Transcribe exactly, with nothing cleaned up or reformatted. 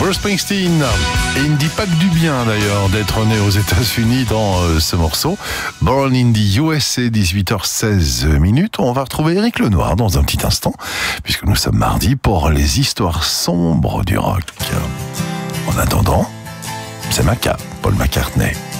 Bruce Springsteen. Et il ne dit pas que du bien d'ailleurs d'être né aux États-Unis dans euh, ce morceau. Born in the U S A, dix-huit heures seize minutes. On va retrouver Éric Lenoir dans un petit instant, puisque nous sommes mardi pour les histoires sombres du rock. En attendant, c'est Maca, Paul McCartney.